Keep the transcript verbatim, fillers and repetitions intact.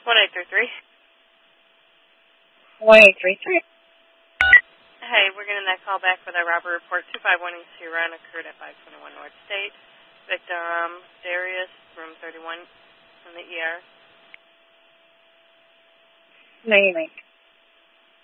one eight three three. one eight three three. Hey, we're getting that call back with our robbery report. two five one East Run occurred at five twenty-one North State. Victim, Darius, room thirty-one in the E R. ninety-nine.